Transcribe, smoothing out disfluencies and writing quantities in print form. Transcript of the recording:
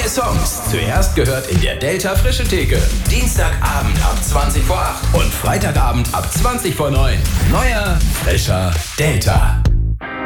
Neue Songs. Zuerst gehört in der Delta Frische Theke. Dienstagabend ab 20 vor 8 und Freitagabend ab 20 vor 9. Neuer, frischer Delta.